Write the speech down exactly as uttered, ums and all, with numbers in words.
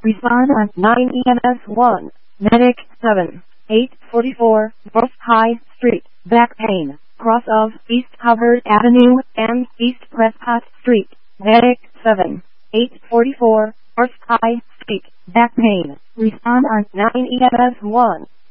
Respond on nine E M S one. Medic seven. eight forty-four, North High Street, back pain, cross of East Hubbard Avenue and East Prescott Street. Medic seven. eight forty-four, North High Street, back pain. Respond on nine E M S one.